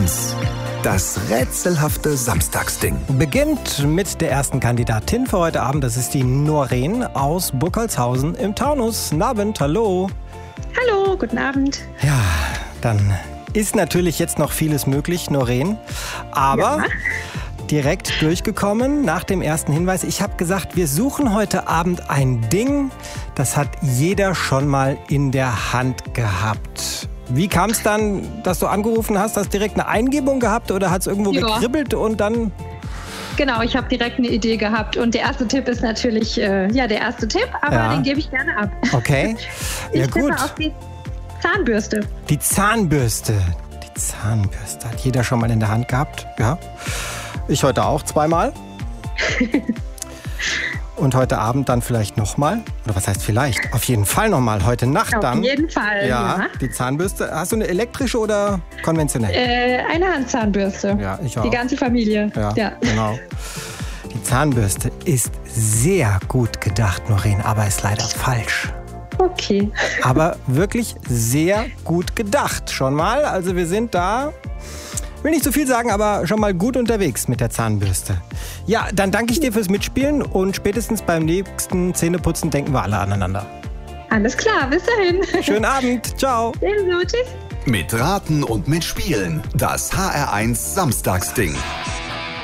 HR1, das rätselhafte Samstagsding. Beginnt mit der ersten Kandidatin für heute Abend. Das ist die Noreen aus Burkholzhausen im Taunus. Guten Abend, hallo. Hallo, guten Abend. Ja, dann ist natürlich jetzt noch vieles möglich, Noreen. Aber direkt durchgekommen nach dem ersten Hinweis. Ich habe gesagt, wir suchen heute Abend ein Ding, das hat jeder schon mal in der Hand gehabt. Wie kam es dann, dass du angerufen hast? Hast du direkt eine Eingebung gehabt oder hat es irgendwo gekribbelt und dann... Genau, ich habe direkt eine Idee gehabt und der erste Tipp ist natürlich der erste Tipp, aber den gebe ich gerne ab. Okay, ja gut. Ich tippe auf die Zahnbürste. Die Zahnbürste. Die Zahnbürste hat jeder schon mal in der Hand gehabt. Ja, ich heute auch zweimal. Und heute Abend dann vielleicht nochmal. Oder was heißt vielleicht? Auf jeden Fall nochmal. Heute Nacht dann. Auf jeden Fall, ja. Die Zahnbürste. Hast du eine elektrische oder konventionell? Eine Handzahnbürste. Ja, ich auch. Die ganze Familie. Ja, genau. Die Zahnbürste ist sehr gut gedacht, Noreen, aber ist leider falsch. Okay. Aber wirklich sehr gut gedacht schon mal. Also wir sind da... Ich will nicht so viel sagen, aber schon mal gut unterwegs mit der Zahnbürste. Ja, dann danke ich dir fürs Mitspielen und spätestens beim nächsten Zähneputzen denken wir alle aneinander. Alles klar, bis dahin. Schönen Abend, ciao. Ebenso, tschüss. Mit Raten und mit Spielen, das HR1 Samstagsding.